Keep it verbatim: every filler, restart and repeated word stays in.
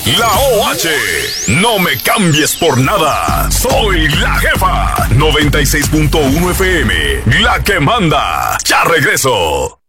La O H. No me cambies por nada. Soy la jefa. noventa y seis punto uno F M. La que manda. Ya regreso.